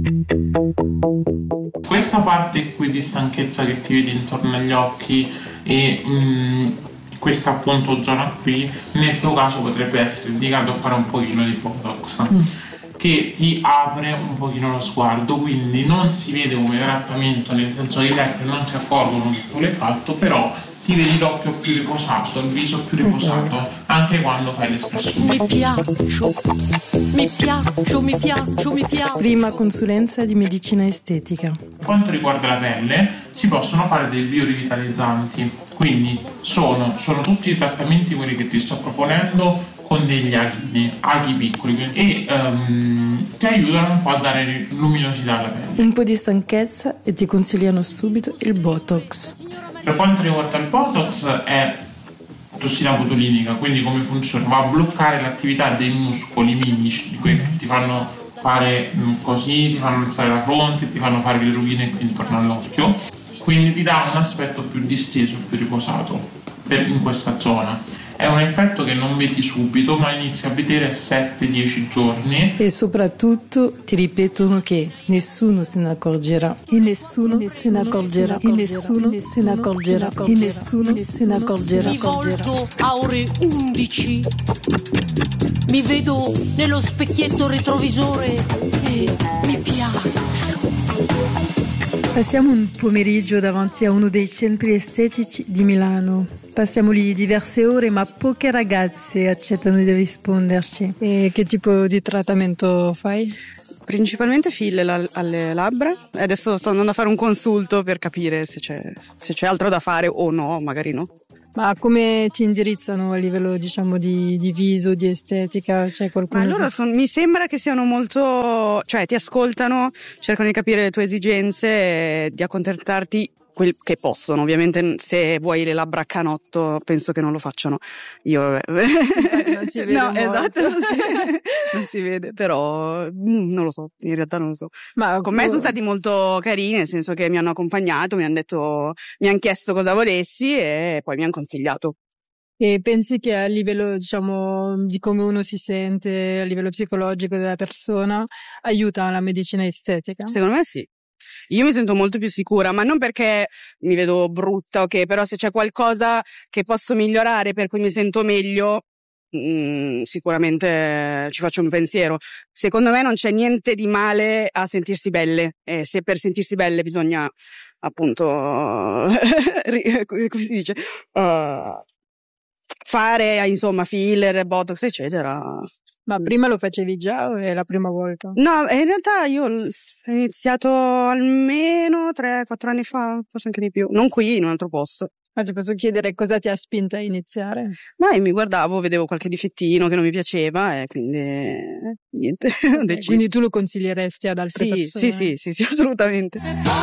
Questa parte qui di stanchezza che ti vedi intorno agli occhi e questa appunto zona qui, nel tuo caso potrebbe essere indicato fare un pochino di Botox, che ti apre un pochino lo sguardo, quindi non si vede come trattamento, nel senso che gli altri non si accorgono che tu l'hai fatto, però ti vedi l'occhio più riposato, il viso più riposato, anche quando fai l'espressione. Mi piaccio. Prima consulenza di medicina estetica. Per quanto riguarda la pelle, si possono fare dei biorivitalizzanti, quindi sono tutti i trattamenti quelli che ti sto proponendo con degli aghi piccoli e ti aiutano un po' a dare luminosità alla pelle. Un po' di stanchezza e ti consigliano subito il Botox. Per quanto riguarda il Botox è tossina botulinica, quindi come funziona? Va a bloccare l'attività dei muscoli mimici, quelli che ti fanno fare così, ti fanno alzare la fronte, ti fanno fare le rughine qui intorno all'occhio, quindi ti dà un aspetto più disteso, più riposato in questa zona. È un effetto che non vedi subito, ma inizi a vedere a 7-10 giorni. E soprattutto ti ripetono che nessuno se ne accorgerà. E nessuno se ne accorgerà. E nessuno se ne accorgerà. E nessuno se ne accorgerà. Mi volto a ore 11. Mi vedo nello specchietto retrovisore e mi piaccio. Passiamo un pomeriggio davanti a uno dei centri estetici di Milano. Passiamo lì diverse ore, ma poche ragazze accettano di risponderci. E che tipo di trattamento fai? Principalmente filler alle labbra. Adesso sto andando a fare un consulto per capire se c'è altro da fare o no, magari no. Ma come ti indirizzano a livello, diciamo, di viso, di estetica? C'è qualcuno? Ma loro mi sembra che siano molto, cioè ti ascoltano, cercano di capire le tue esigenze e di accontentarti quel che possono. Ovviamente se vuoi le labbra a canotto penso che non lo facciano. Io non si vede no, molto. esatto, non si vede, però non lo so, in realtà non lo so. Ma con me sono stati molto carini, nel senso che mi hanno accompagnato, mi hanno chiesto cosa volessi e poi mi hanno consigliato. E pensi che a livello, diciamo, di come uno si sente, a livello psicologico della persona, aiuta la medicina estetica? Secondo me sì. Io mi sento molto più sicura, ma non perché mi vedo brutta, ok, però se c'è qualcosa che posso migliorare per cui mi sento meglio, sicuramente ci faccio un pensiero. Secondo me non c'è niente di male a sentirsi belle, e se per sentirsi belle bisogna appunto come si dice fare insomma filler, botox eccetera. Ma prima lo facevi già o è la prima volta? No, in realtà io ho iniziato almeno 3-4 anni fa, forse anche di più, non qui, in un altro posto. Ma ti posso chiedere cosa ti ha spinta a iniziare? Ma io mi guardavo, vedevo qualche difettino che non mi piaceva e quindi niente, ho deciso. Quindi tu lo consiglieresti ad altre persone? Sì, assolutamente.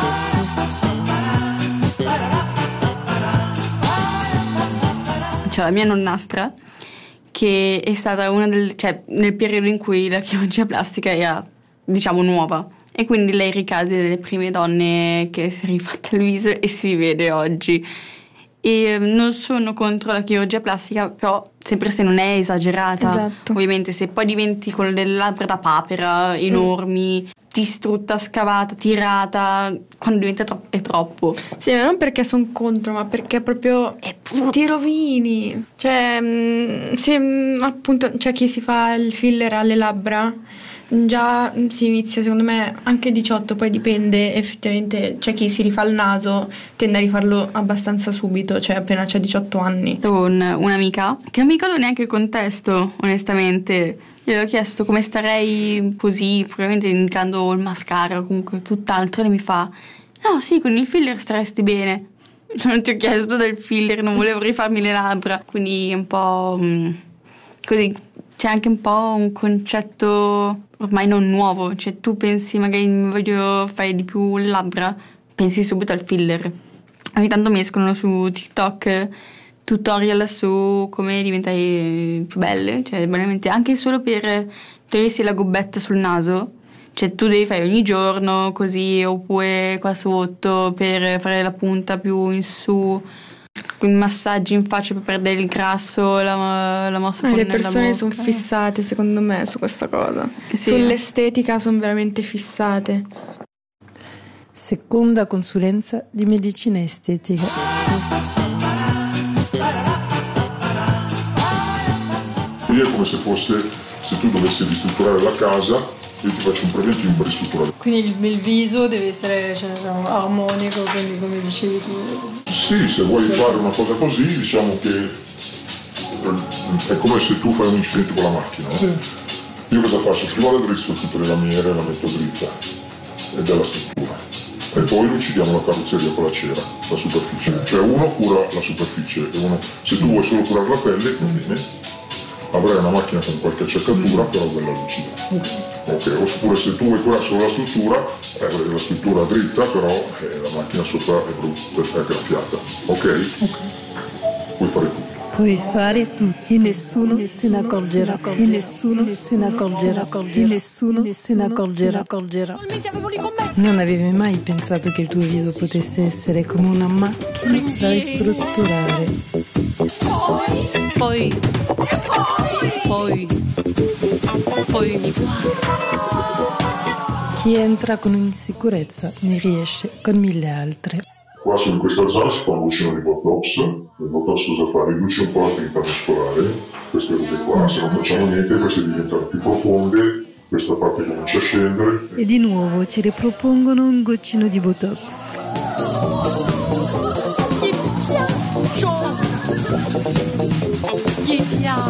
C'è la mia nonnastra che è stata nel periodo in cui la chirurgia plastica era, diciamo, nuova, e quindi lei ricade nelle prime donne che si è rifatta il viso e si vede oggi. E non sono contro la chirurgia plastica, però sempre se non è esagerata. Esatto. Ovviamente se poi diventi con delle labbra da papera enormi, distrutta, scavata, tirata, quando diventa è troppo. Sì, ma non perché sono contro, ma perché proprio ti rovini. Cioè, se appunto c'è chi si fa il filler alle labbra, già si inizia secondo me anche 18, poi dipende effettivamente, c'è chi si rifà il naso, tende a rifarlo abbastanza subito, cioè appena c'è 18 anni. Avevo un'amica che non mi ricordo neanche il contesto, onestamente. Io le ho chiesto come starei così, probabilmente indicando il mascara o comunque tutt'altro, e lei mi fa: no, sì, con il filler staresti bene. Non ti ho chiesto del filler, non volevo rifarmi le labbra, quindi un po' così. C'è anche un po' un concetto ormai non nuovo, cioè tu pensi magari mi voglio fare di più le labbra, pensi subito al filler. Ogni tanto mi escono su TikTok tutorial su come diventare più belle, cioè veramente anche solo per togliersi la gobbetta sul naso, cioè tu devi fare ogni giorno così, oppure qua sotto per fare la punta più in su. massaggi in faccia per perdere il grasso, la mossa con Le la persone sono bocca. fissate secondo me su questa cosa. Sì. Sull'estetica sono veramente fissate. Seconda consulenza di medicina estetica. Qui è come se fosse, se tu dovessi ristrutturare la casa, io ti faccio un preventivo per ristrutturare. Quindi il viso deve essere armonico, quindi come dicevi tu. Sì, se vuoi fare una cosa così, diciamo che è come se tu fai un incidente con la macchina. Io cosa faccio? Prima la drizzo tutte le lamiere, la metto dritta ed è la struttura. E poi lucidiamo la carrozzeria con la cera, la superficie. Cioè uno cura la superficie e uno, se tu vuoi solo curare la pelle, va bene, avrai una macchina con qualche acciaccatura, però bella lucida. Ok, oppure se tu vuoi curare solo la struttura dritta, però la macchina sopra è brutta, è graffiata. Ok? Puoi fare tutto. Puoi fare tutto e nessuno se ne accorgerà. E nessuno se ne accorgerà. E nessuno se ne accorgerà. Non avevi mai pensato che il tuo viso potesse essere come una macchina da ristrutturare. Poi mi guarda. Chi entra con insicurezza ne riesce con 1000 altre. Qua in questa zona si fa un lucino di Botox. Il Botox cosa fa? Riduce un po' la tenuta muscolare, queste robe qua. Se non facciamo niente queste diventano più profonde, questa parte comincia a scendere. E di nuovo ci ripropongono un goccino di Botox. Gli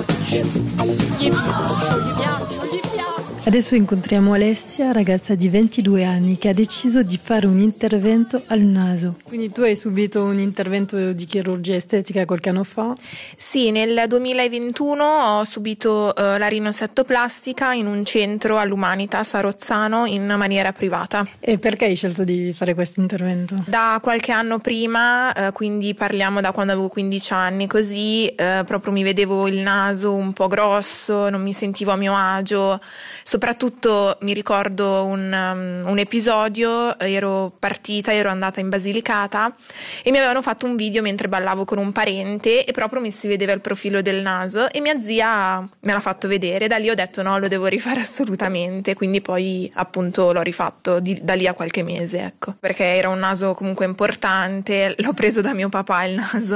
piaccio. Adesso incontriamo Alessia, ragazza di 22 anni, che ha deciso di fare un intervento al naso. Quindi tu hai subito un intervento di chirurgia estetica qualche anno fa? Sì, nel 2021 ho subito la rinosettoplastica in un centro all'Umanitas a Rozzano in maniera privata. E perché hai scelto di fare questo intervento? Da qualche anno prima, quindi parliamo da quando avevo 15 anni, così proprio mi vedevo il naso un po' grosso, non mi sentivo a mio agio. Soprattutto mi ricordo un episodio, ero andata in Basilicata e mi avevano fatto un video mentre ballavo con un parente e proprio mi si vedeva il profilo del naso e mia zia me l'ha fatto vedere. Da lì ho detto no, lo devo rifare assolutamente, quindi poi appunto l'ho rifatto da lì a qualche mese, ecco, perché era un naso comunque importante, l'ho preso da mio papà il naso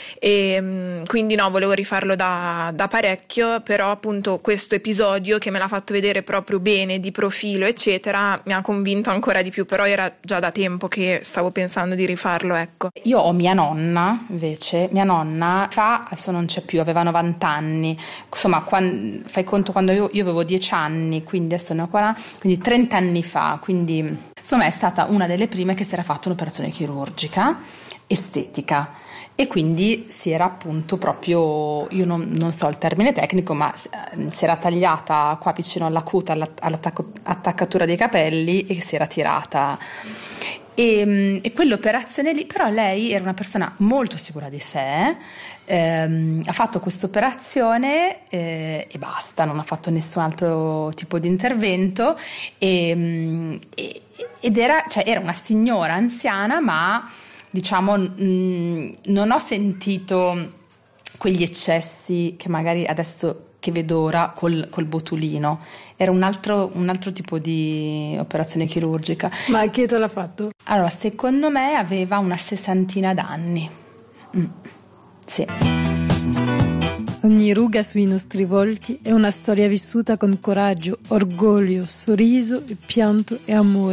e quindi no, volevo rifarlo da parecchio, però appunto questo episodio che me l'ha fatto vedere proprio bene di profilo eccetera mi ha convinto ancora di più, però era già da tempo che stavo pensando di rifarlo, ecco. Io ho mia nonna invece, adesso non c'è più, aveva 90 anni, insomma fai conto quando io avevo 10 anni, quindi adesso ne ho 40, quindi 30 anni fa, quindi insomma è stata una delle prime che si era fatta un'operazione chirurgica estetica. E quindi si era appunto proprio, io non so il termine tecnico, ma si era tagliata qua vicino alla cuta, all'attaccatura dei capelli e si era tirata. E quell'operazione lì, però lei era una persona molto sicura di sé, ha fatto questa operazione e basta, non ha fatto nessun altro tipo di intervento ed era una signora anziana, ma diciamo non ho sentito quegli eccessi che magari adesso che vedo ora col botulino. Era un altro tipo di operazione chirurgica. Ma chi te l'ha fatto? Allora, secondo me aveva una 60 d'anni. Sì. Ogni ruga sui nostri volti è una storia vissuta con coraggio, orgoglio, sorriso, pianto e amore.